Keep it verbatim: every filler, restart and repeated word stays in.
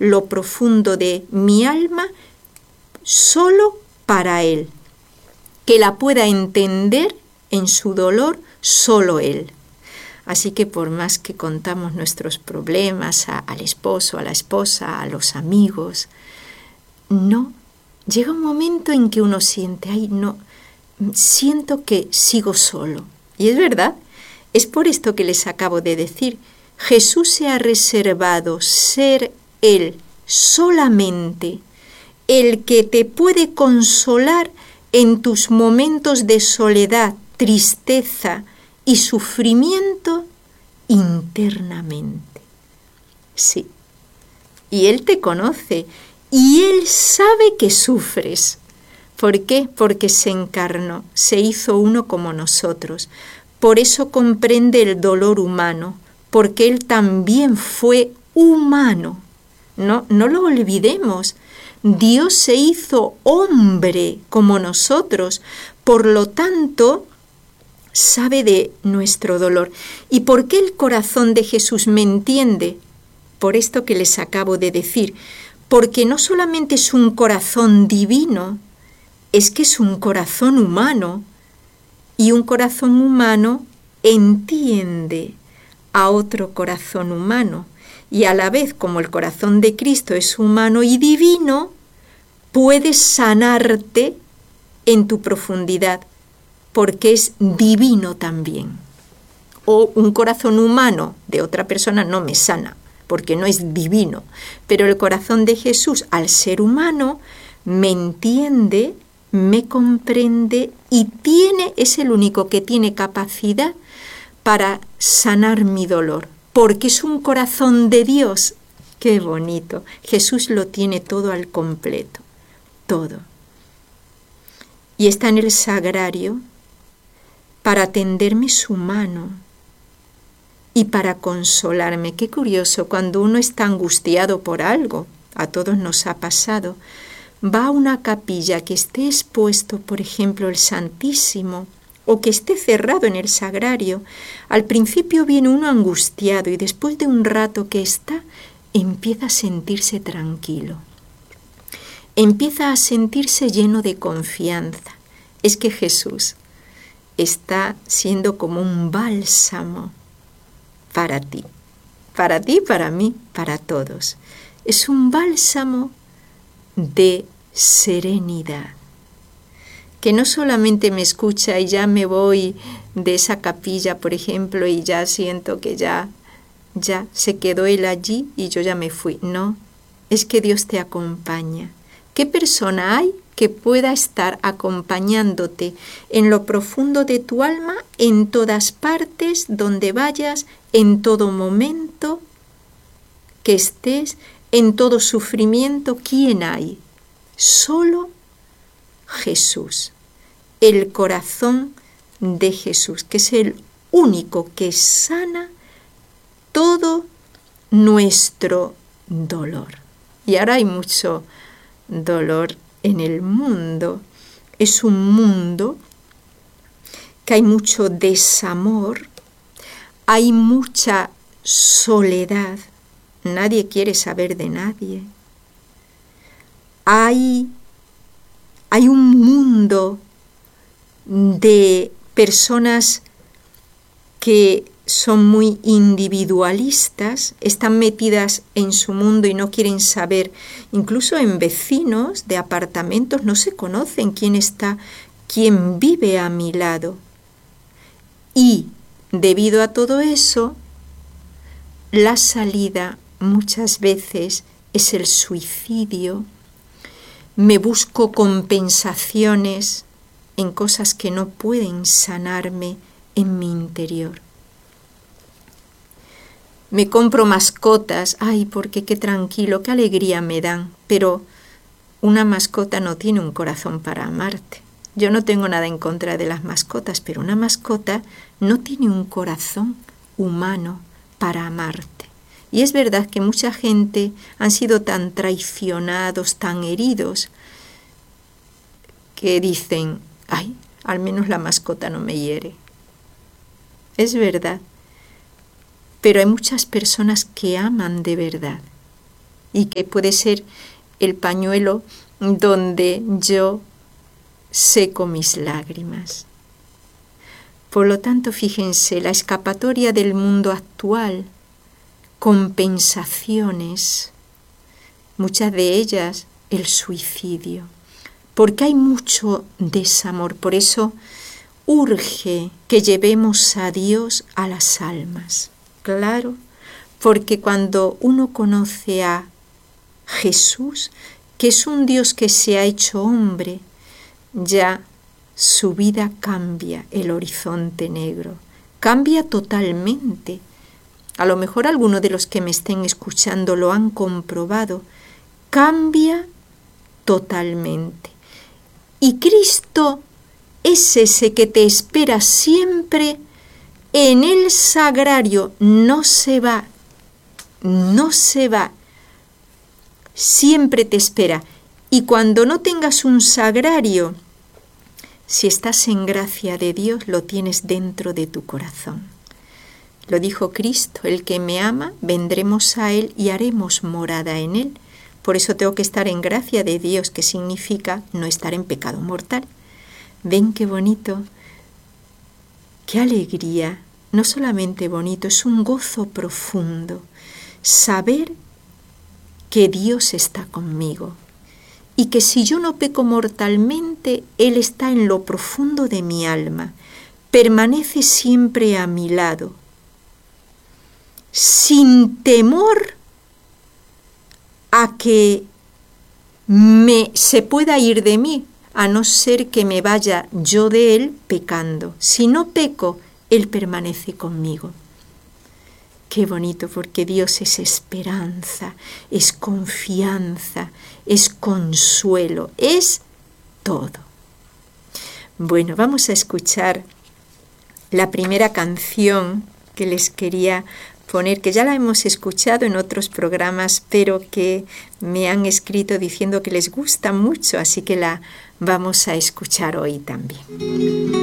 lo profundo de mi alma solo para Él, que la pueda entender en su dolor solo Él. Así que por más que contamos nuestros problemas a, al esposo, a la esposa, a los amigos, no, llega un momento en que uno siente, ay, no, siento que sigo solo. Y es verdad, es por esto que les acabo de decir, Jesús se ha reservado ser Él solamente el que te puede consolar en tus momentos de soledad, tristeza y sufrimiento internamente. Sí, y Él te conoce y Él sabe que sufres. ¿Por qué? Porque se encarnó, se hizo uno como nosotros. Por eso comprende el dolor humano, porque Él también fue humano. No, no lo olvidemos. Dios se hizo hombre como nosotros, por lo tanto, sabe de nuestro dolor. ¿Y por qué el corazón de Jesús me entiende? Por esto que les acabo de decir, porque no solamente es un corazón divino, es que es un corazón humano, y un corazón humano entiende a otro corazón humano, y a la vez, como el corazón de Cristo es humano y divino, puedes sanarte en tu profundidad, porque es divino también. O un corazón humano de otra persona no me sana, porque no es divino. Pero el corazón de Jesús, al ser humano, me entiende, me comprende y tiene, es el único que tiene capacidad para sanar mi dolor, porque es un corazón de Dios. ¡Qué bonito! Jesús lo tiene todo al completo, todo. Y está en el sagrario para tenderme su mano y para consolarme. Qué curioso, cuando uno está angustiado por algo, a todos nos ha pasado, va a una capilla que esté expuesto, por ejemplo, el Santísimo, o que esté cerrado en el sagrario. Al principio viene uno angustiado y después de un rato que está, empieza a sentirse tranquilo. Empieza a sentirse lleno de confianza. Es que Jesús está siendo como un bálsamo para ti, para ti, para mí, para todos. Es un bálsamo de serenidad, que no solamente me escucha y ya me voy de esa capilla, por ejemplo, y ya siento que ya, ya se quedó Él allí y yo ya me fui. No, es que Dios te acompaña. ¿Qué persona hay que pueda estar acompañándote en lo profundo de tu alma, en todas partes, donde vayas, en todo momento que estés, en todo sufrimiento? ¿Quién hay? Solo Jesús, el corazón de Jesús, que es el único que sana todo nuestro dolor. Y ahora hay mucho dolor en el mundo. Es un mundo que hay mucho desamor, hay mucha soledad, nadie quiere saber de nadie. Hay, hay un mundo de personas que son muy individualistas, están metidas en su mundo y no quieren saber. Incluso en vecinos de apartamentos no se conocen quién está, quién vive a mi lado. Y debido a todo eso, la salida muchas veces es el suicidio. Me busco compensaciones en cosas que no pueden sanarme en mi interior. Me compro mascotas, ay, porque qué tranquilo, qué alegría me dan, pero una mascota no tiene un corazón para amarte. Yo no tengo nada en contra de las mascotas, pero una mascota no tiene un corazón humano para amarte. Y es verdad que mucha gente han sido tan traicionados, tan heridos, que dicen, ay, al menos la mascota no me hiere. Es verdad. Pero hay muchas personas que aman de verdad. y que puede ser el pañuelo donde yo seco mis lágrimas. Por lo tanto, fíjense, la escapatoria del mundo actual, compensaciones, muchas de ellas el suicidio, porque hay mucho desamor. Por eso urge que llevemos a Dios a las almas. Claro, porque cuando uno conoce a Jesús, que es un Dios que se ha hecho hombre, ya su vida cambia, el horizonte negro, cambia totalmente. A lo mejor algunos de los que me estén escuchando lo han comprobado, cambia totalmente. Y Cristo es ese que te espera siempre en el sagrario, no se va, no se va, siempre te espera. Y cuando no tengas un sagrario, si estás en gracia de Dios, lo tienes dentro de tu corazón. Lo dijo Cristo, el que me ama, vendremos a Él y haremos morada en Él. Por eso tengo que estar en gracia de Dios, que significa no estar en pecado mortal. ¿Ven qué bonito? ¡Qué alegría! No solamente bonito, es un gozo profundo. Saber que Dios está conmigo. Y que si yo no peco mortalmente, Él está en lo profundo de mi alma, permanece siempre a mi lado, sin temor a que me, se pueda ir de mí, a no ser que me vaya yo de Él pecando. Si no peco, Él permanece conmigo. Qué bonito, porque Dios es esperanza, es confianza, es consuelo, es todo. Bueno, vamos a escuchar la primera canción que les quería poner, que ya la hemos escuchado en otros programas, pero que me han escrito diciendo que les gusta mucho, así que la vamos a escuchar hoy también.